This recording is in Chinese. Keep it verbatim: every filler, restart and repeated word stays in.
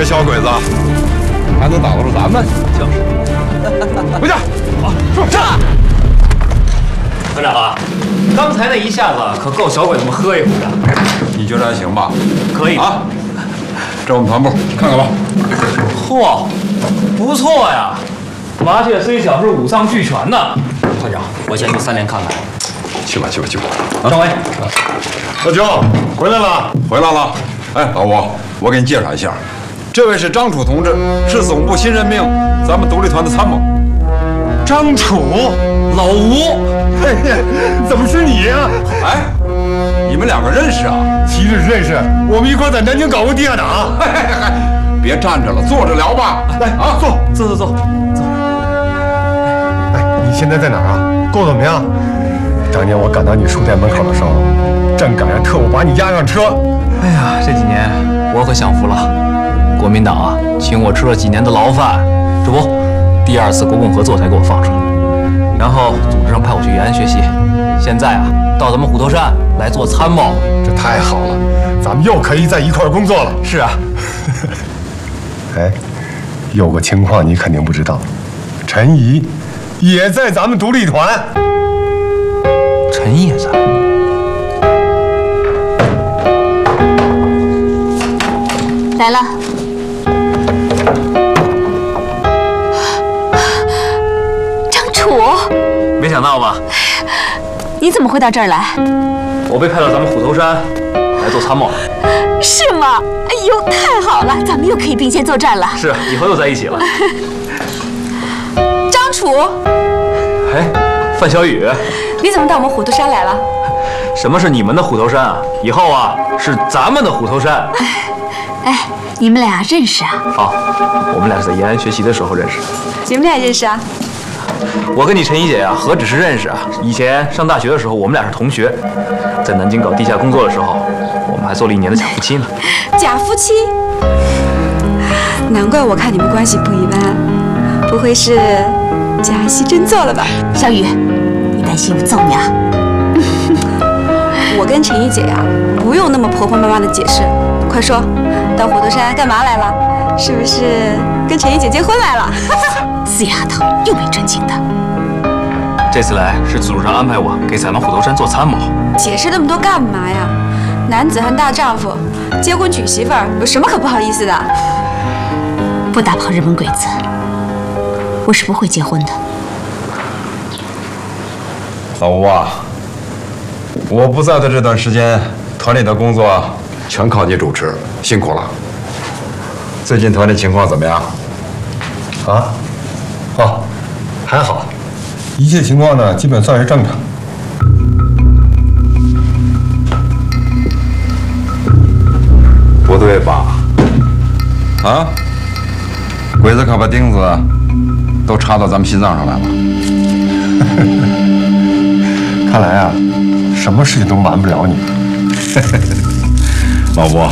小鬼子还能挡得住咱们？ 就是。 回去。好，上。 团长啊，刚才那一下子可够小鬼子们喝一壶的。 你觉得还行吧？ 可以啊。这我们团部看看吧。 嚯，不错呀！麻雀虽小，是五脏俱全呢。团长，我先去三连看看。 去吧，去吧，去吧。 张伟， 老九回来了， 回来了。哎，老吴，我给你介绍一下，这位是张楚同志，是总部新任命咱们独立团的参谋。 张楚， 老吴， 嘿嘿，怎么是你呀？ 哎，你们两个认识啊？ 岂止认识，我们一块在南京搞过地下党。 嘿嘿嘿，别站着了，坐着聊吧。 来啊，坐坐坐坐坐。 哎，你现在在哪儿啊？过得怎么样？当年我赶到你书店门口的时候，正赶上特务把你押上车。 哎呀，这几年我可享福了，国民党啊，请我吃了几年的牢饭，这不，第二次国共合作才给我放出来，然后组织上派我去延安学习，现在啊，到咱们虎头山来做参谋， 这太好了，咱们又可以在一块儿工作了。 是啊。 哎，有个情况你肯定不知道，陈怡也在咱们独立团。 陈毅也在。 来了。张楚， 没想到吧？ 你怎么会到这儿来？ 我被派到咱们虎头山来做参谋。 是吗？哎呦，太好了，咱们又可以并肩作战了。 是，以后又在一起了。 张楚， 哎，范小雨， 你怎么到我们虎头山来了？ 什么是你们的虎头山啊？以后啊，是咱们的虎头山。 哎，你们俩认识啊？ 好，我们俩是在延安学习的时候认识的。 你们俩也认识啊？ 我跟你陈怡姐呀、啊，何止是认识啊？以前上大学的时候，我们俩是同学，在南京搞地下工作的时候，我们还做了一年的假夫妻呢。 假夫妻？难怪我看你们关系不一般，不会是假戏真做了吧？ 小雨，你担心我揍你啊？ 我跟陈怡姐呀、啊，不用那么婆婆妈妈的解释，快说，到虎头山干嘛来了？是不是跟陈怡姐结婚来了？ 死丫头，又没正经的。 这次来是组织上安排我给咱们虎头山做参谋。 解释那么多干嘛呀？男子汉大丈夫，结婚娶媳妇儿有什么可不好意思的？ 不打跑日本鬼子，我是不会结婚的。 老吴啊，我不在的这段时间，团里的工作全靠你主持，辛苦了。最近团里情况怎么样？ 啊？哦，还好，一切情况呢，基本算是正常。 不对吧？啊？鬼子可把钉子都插到咱们心脏上来了。 看来啊，什么事情都瞒不了你。 老吴，